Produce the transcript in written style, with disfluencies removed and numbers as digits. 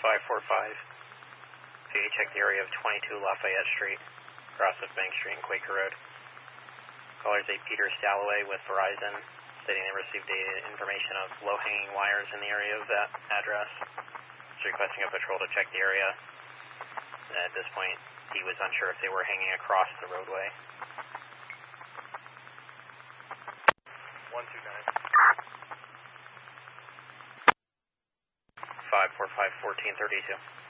545. So you check the area of 22 Lafayette Street, across of Bank Street and Quaker Road. Callers A. Peter Stalloway with Verizon, stating they received information of low-hanging wires in the area of that address. So requesting a patrol to check the area. At this point, he was unsure if they were hanging across the roadway. 129. 545 1432.